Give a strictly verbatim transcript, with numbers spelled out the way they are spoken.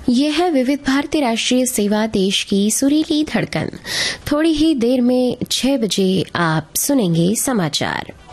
यह है विविध भारती राष्ट्रीय सेवा, देश की सुरीली धड़कन। थोड़ी ही देर में छह बजे आप सुनेंगे समाचार।